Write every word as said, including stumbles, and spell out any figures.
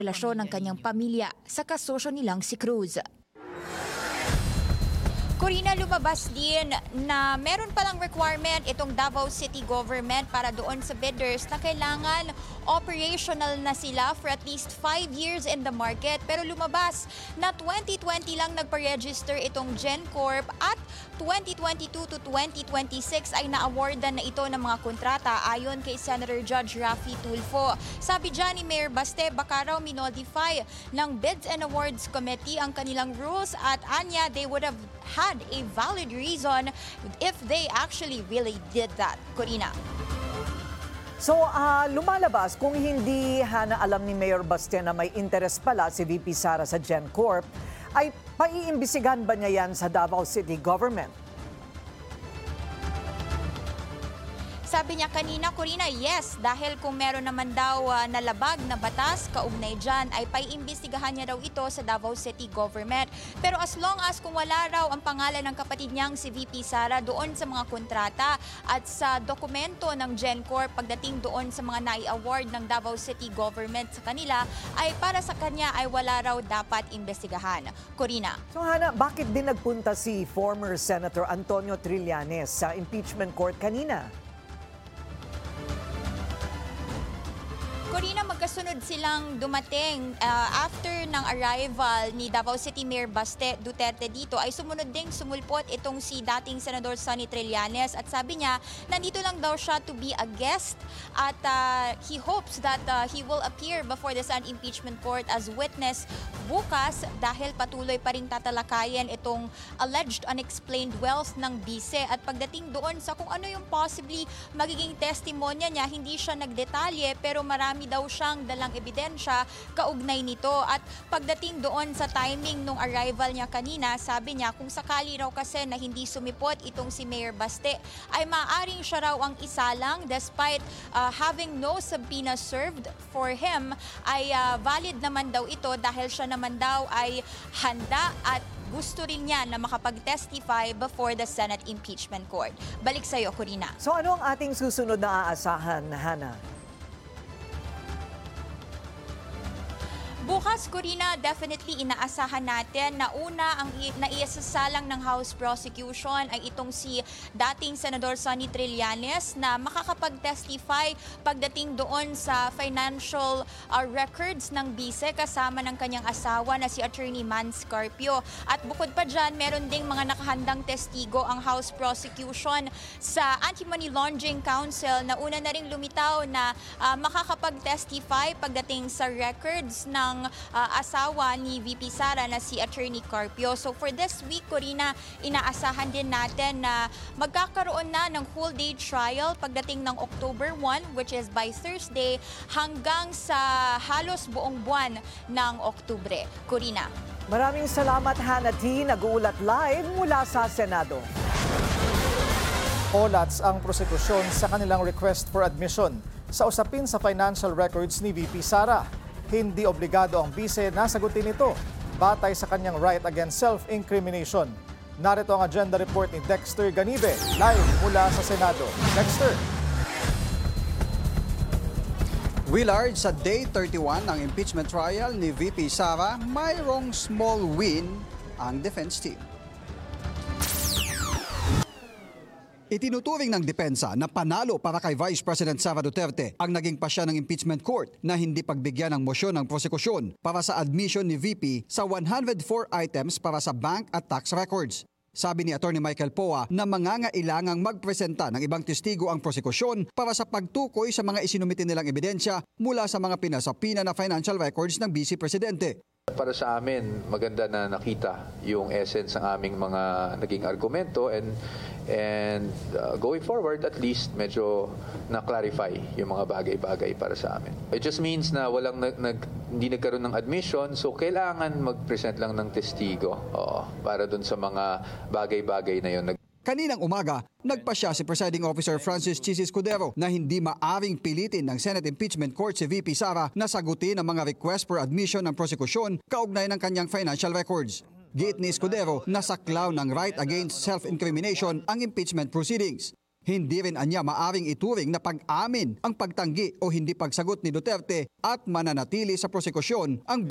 relasyon ng kanyang pamilya sa kasosyo nilang si Cruz. Corina, lumabas din na meron palang requirement itong Davao City Government para doon sa bidders na kailangan operational na sila for at least five years in the market. Pero lumabas na twenty twenty lang nagpa-register itong GenCorp at twenty twenty-two to twenty twenty-six ay na-awardan na ito ng mga kontrata ayon kay Senator Judge Raffy Tulfo. Sabi dyan ni Mayor Baste, baka raw minodify ng Bids and Awards Committee ang kanilang rules at anya they would have had a valid reason if they actually really did that. Corina. So uh, lumalabas kung hindi Hana alam ni Mayor Baste na may interest pala si V P Sara sa GenCorp, ay paiimbisigan ba niya yan sa Davao City Government? Sabi niya kanina, Corina, yes, dahil kung meron naman daw uh, nalabag na batas kaugnay dyan, ay paiimbestigahan niya daw ito sa Davao City Government. Pero as long as kung wala raw ang pangalan ng kapatid niyang si V P Sara doon sa mga kontrata at sa dokumento ng GenCorp pagdating doon sa mga nai-award ng Davao City Government sa kanila, ay para sa kanya ay wala raw dapat imbestigahan. Corina. So Hana, bakit din nagpunta si former Senator Antonio Trillanes sa impeachment court kanina? Corina, magkasunod silang dumating uh, after ng arrival ni Davao City Mayor Baste Duterte dito ay sumunod ding sumulpot itong si dating Senador Sonny Trillanes at sabi niya nandito lang daw siya to be a guest at uh, he hopes that uh, he will appear before the Senate Impeachment Court as witness bukas dahil patuloy pa ring tatalakayin itong alleged unexplained wealth ng bise at pagdating doon sa kung ano yung possibly magiging testimonya niya, hindi siya nagdetalye pero marami daw siyang dalang ebidensya kaugnay nito at pagdating doon sa timing nung arrival niya kanina, sabi niya kung sakali raw kasi na hindi sumipot itong si Mayor Baste ay maaaring siya raw ang isa lang despite uh, having no subpoena served for him ay uh, valid naman daw ito dahil siya naman daw ay handa at gusto rin niya na makapag-testify before the Senate Impeachment Court. Balik sa iyo, Corina. So ano ang ating susunod na aasahan, Hana? Bukas, Corina, definitely inaasahan natin na una ang naisasalang ng House Prosecution ay itong si dating Senador Sonny Trillanes na makakapag-testify pagdating doon sa financial uh, records ng bise kasama ng kanyang asawa na si Attorney Man Scarpio. At bukod pa dyan, meron ding mga nakahandang testigo ang House Prosecution sa Anti-Money Laundering Council na una na ring lumitaw na uh, makakapag-testify pagdating sa records ng ng uh, asawa ni V P Sara na si Attorney Carpio. So for this week, Corina, inaasahan din natin na magkakaroon na ng full day trial pagdating ng October first, which is by Thursday, hanggang sa halos buong buwan ng Oktubre. Corina. Maraming salamat, Hana T. Nag-uulat live mula sa Senado. Olats ang prosekusyon sa kanilang request for admission sa usapin sa financial records ni V P Sara. Hindi obligado ang bise na sagutin ito batay sa kanyang right against self-incrimination. Narito ang agenda report ni Dexter Ganibe, live mula sa Senado. Dexter. Willard, sa day thirty-one ng impeachment trial ni V P Sara, mayroong small win ang defense team. Itinuturing ng depensa na panalo para kay Vice President Sara Duterte ang naging pasya ng impeachment court na hindi pagbigyan ng mosyon ng prosekusyon para sa admission ni V P sa one hundred four items para sa bank at tax records. Sabi ni Attorney Michael Poa na mangangailangang magpresenta ng ibang testigo ang prosekusyon para sa pagtukoy sa mga isinumitin nilang ebidensya mula sa mga pinasapina na financial records ng Vice Presidente. Para sa amin, maganda na nakita yung essence ng aming mga naging argumento and and uh, going forward at least medyo na-clarify yung mga bagay-bagay para sa amin. It just means na walang nag, nag, hindi nagkaroon ng admission, so kailangan mag-present lang ng testigo oo, para dun sa mga bagay-bagay na yun. Kaninang umaga, nagpasya si Presiding Officer Francis Chis Escudero na hindi maaring pilitin ng Senate Impeachment Court si V P Sara na sagutin ang mga request for admission ng prosekusyon kaugnay ng kanyang financial records. Giit ni Escudero na saklaw ng right against self-incrimination ang impeachment proceedings. Hindi rin anya maaring ituring na pag-amin ang pagtanggi o hindi pagsagot ni Duterte at mananatili sa prosekusyon ang